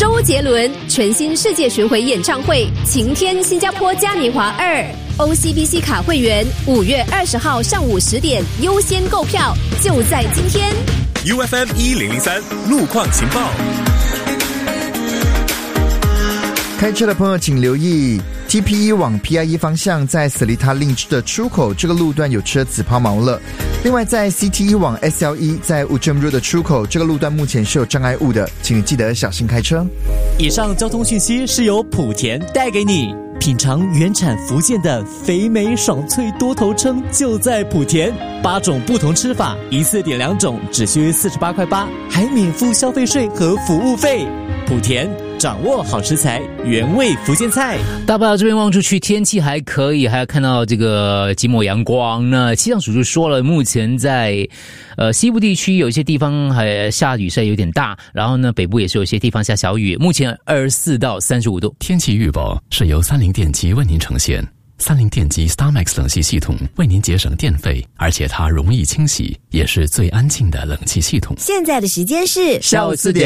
周杰伦全新世界巡回演唱会，晴天新加坡嘉年华2 OCBC 卡会员5月20号上午10点优先购票，就在今天。 UFM 1003路况情报。 开车的朋友请留意 TP1 往 PIE 方向在Seletar Link 的出口，这个路段有车子抛锚了。另外在 CT1 往 SLE 在 Ujem Road 的出口，这个路段目前是有障碍物的，请你记得小心开车。 以上交通讯息是由莆田带给你。品尝原产福建的肥美爽脆多头鲭，就在莆田，8种不同吃法，一次点2种，只需48块8，还免付消费税和服务费。莆田掌握好食材，原味福建菜。 大不了这边望出去天气还可以，还要看到这个几抹阳光呢。气象署就说了，目前在西部地区有一些地方还下雨势有点大，然后呢北部也是有些地方下小雨，目前24到35度。 天气预报是由三菱电机为您呈现。三菱电机 StarMax 冷气系统为您节省电费，而且它容易清洗，也是最安静的冷气系统。 现在的时间是下午4点。